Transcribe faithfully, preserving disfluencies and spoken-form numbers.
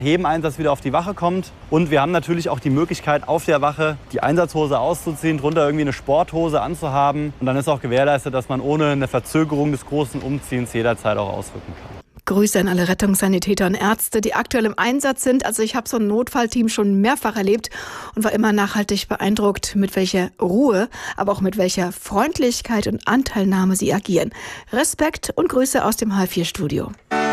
Hebeneinsatz wieder auf die Wache kommt. Und wir haben natürlich auch die Möglichkeit, auf der Wache die Einsatzhose auszuziehen, drunter irgendwie eine Sporthose anzuhaben. Und dann ist auch gewährleistet, dass man ohne eine Verzögerung des großen Umziehens jederzeit auch ausrücken kann. Grüße an alle Rettungssanitäter und Ärzte, die aktuell im Einsatz sind. Also ich habe so ein Notfallteam schon mehrfach erlebt und war immer nachhaltig beeindruckt, mit welcher Ruhe, aber auch mit welcher Freundlichkeit und Anteilnahme sie agieren. Respekt und Grüße aus dem H vier Studio.